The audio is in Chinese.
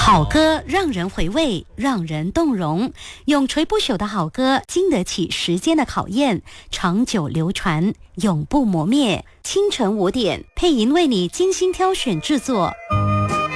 好歌让人回味，让人动容，永垂不朽的好歌经得起时间的考验，长久流传，永不磨灭。清晨5点，配音为你精心挑选制作。